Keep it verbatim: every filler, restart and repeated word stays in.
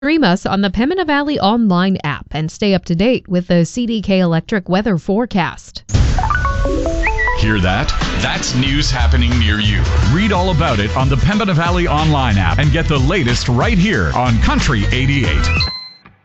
Stream us on the Pembina Valley Online app and stay up to date with the C D K Electric weather forecast. Hear that? That's news happening near you. Read all about it on the Pembina Valley Online app and get the latest right here on Country eighty-eight.